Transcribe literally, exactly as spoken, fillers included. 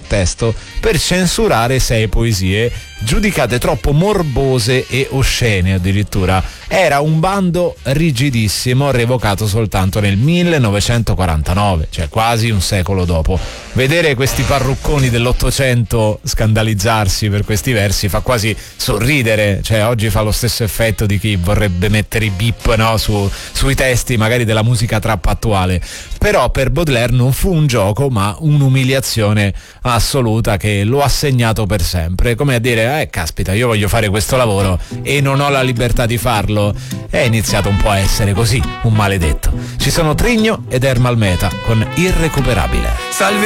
testo per censurare sei poesie giudicate troppo morbose e oscene addirittura. Era un bando rigidissimo, revocato soltanto nel millenovecentoquarantanove, cioè quasi un secolo dopo. Vedere questi parrucconi dell'Ottocento scandalizzarsi per questi versi fa quasi sorridere, cioè oggi fa lo stesso effetto di chi vorrebbe mettere i beep, no, su, sui testi magari della musica trap attuale. Però per Baudelaire non fu un gioco ma un'umiliazione assoluta che lo ha segnato per sempre, come a dire eh caspita, io voglio fare questo lavoro e non ho la libertà di farlo. È iniziato un po' a essere così, un maledetto. Ci sono Trigno ed Ermal Meta con Irrecuperabile. Salve